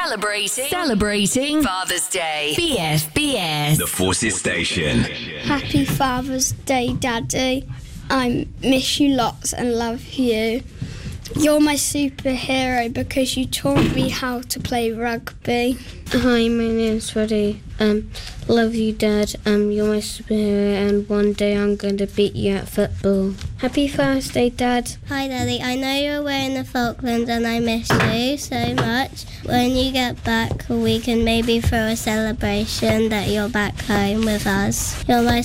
Celebrating Father's Day. BFBS. The Forces Station. Happy Father's Day, Daddy. I miss you lots and love you. You're my superhero because you taught me how to play rugby. Hi, my name's Freddie. Love you, Dad. You're my superhero, and one day I'm going to beat you at football. Happy Father's Day, Dad. Hi, Daddy. I know you're away in the Falklands and I miss you so much. When you get back, we can maybe throw a celebration that you're back home with us. You're my